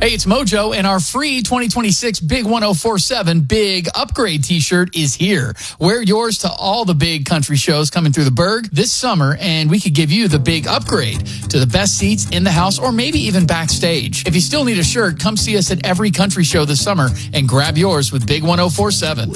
Hey, it's Mojo, and our free 2026 Big 1047 Big Upgrade t-shirt is here. Wear yours to all the big country shows coming through the Berg this summer, and we could give you the big upgrade to the best seats in the house or maybe even backstage. If you still need a shirt, come see us at every country show this summer and grab yours with Big 1047.